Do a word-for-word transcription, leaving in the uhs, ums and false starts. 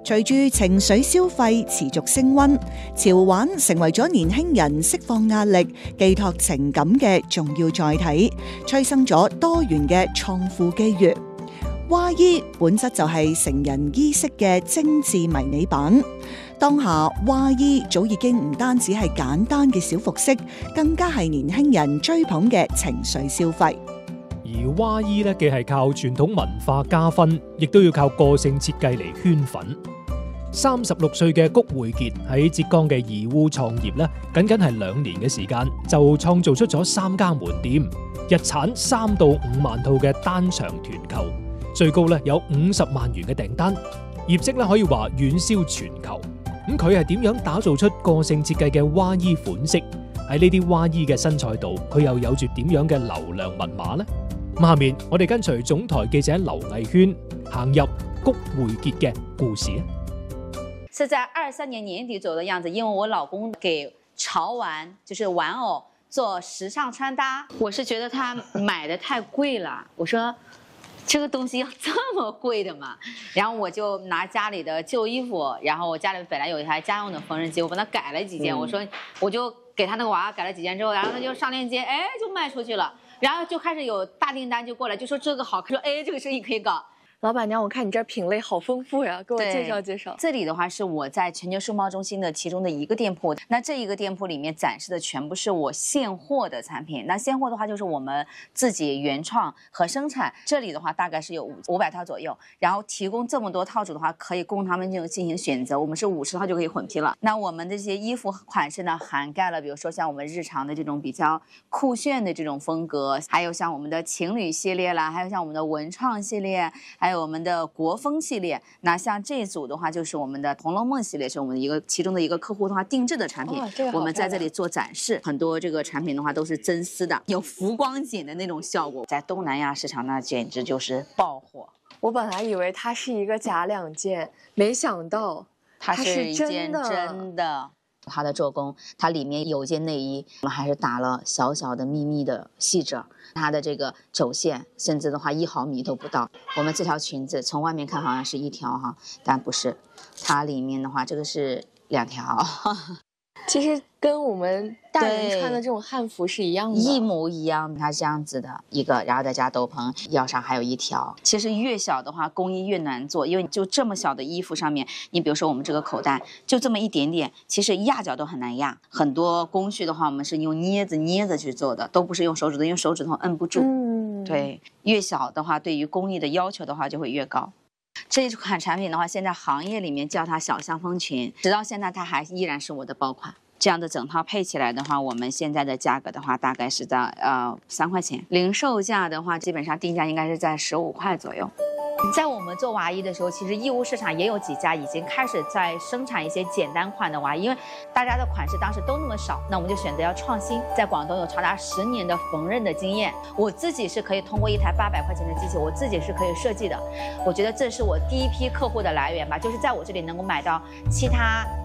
隨住情緒消費持續升溫，潮玩成為咗年輕人釋放壓力、寄託情感嘅重要載體，催生咗多元嘅創富機遇。蛙衣本質就係成人衣飾嘅精緻迷你版。當下蛙衣早已經唔單止係簡單嘅小服飾，更加係年輕人追捧嘅情緒消費。 而蛙衣咧，既係靠傳統文化加分，亦都要靠個性設計嚟圈粉。三十六歲嘅谷匯傑喺浙江嘅義烏創業咧，僅僅係兩年嘅時間，就創造出咗三家門店，日產三到五萬套嘅單場團購，最高咧有五十萬元嘅訂單，業績咧可以話遠銷全球。咁佢係點樣打造出個性設計嘅蛙衣款式？喺呢啲蛙衣嘅身材度，佢又有住點樣嘅流量密碼呢？咁下面我哋跟隨總台記者劉藝軒行入谷匯傑嘅故事。 是在二三年年底左右的樣子，因為我老公給潮玩，就是玩偶做時尚穿搭，我是覺得他買的太貴了，我說這個東西要這麼貴的嘛？然後我就拿家裡的舊衣服，然後我家裡本來有一台家用的縫紉機，我幫他改了幾件，我說我就給他那個娃娃改了幾件之後，然後他就上鏈接，哎，就賣出去了，然後就開始有大訂單就過來，就說這個好看，說哎，這個生意可以搞。 老闆娘，我看你這品類好豐富呀，給我介紹介紹。 這裡的話是我在全球世貿中心的其中的一個店鋪，那這一個店鋪裡面展示的全部是我現貨的產品。那現貨的話就是我們自己原創和生產。這裡的話大概是有五五百套左右，然後提供這麼多套組的話，可以供他們就進行選擇。我們是五十套就可以混批了。那我們這些衣服款式呢，涵蓋了比如說像我們日常的這種比較酷炫的這種風格，還有像我們的情侶系列啦，還有像我們的文創系列，還有我們的國風系列。那像這組的話，就是我們的《紅樓夢》系列，是我們的一個其中的一個客戶的話定制的產品。 哦這個、 我們在這裡做展示，很多這個產品的話都是真絲的，有浮光錦的那種效果，在東南亞市場那簡直就是爆火。 我本來以為它是一個假兩件，沒想到它是一件真的。它的做工，它裡面有一件內衣，我們還是打了小小的密密的細褶。它的這個走線，甚至的話一毫米都不到。我們這條裙子從外面看好像是一條哈，但不是，它裡面的話，這個是兩條。 其實跟我們大人穿的這種漢服是一樣的， 一模一樣。它這樣子的一個，然後再加斗篷，腰上還有一條。其實越小的話，工藝越難做，因為就這麼小的衣服上面，你比如說我們這個口袋就這麼一點點，其實壓腳都很難壓。很多工序的話，我們是用鑷子捏着去做的，都不是用手指頭，因為手指頭摁不住。嗯，對，越小的話，對於工藝的要求的話就會越高。這一款產品的話，現在行業裡面叫它小香風裙，直到現在它還依然是我的爆款。這樣的整套配起來的話，我們現在的價格的話，大概是在呃三塊錢。零售價的話，基本上定價應該是在十五塊左右。在我們做娃衣的時候，其實義烏市場也有幾家已經開始在生產一些簡單款的娃衣，因為大家的款式當時都那麼少，那我們就選擇要創新。在廣東有長達十年的縫紉的經驗，我自己是可以通過一台八百塊錢的機器，我自己是可以設計的。我覺得這是我第一批客戶的來源吧，就是在我這裡能夠買到其他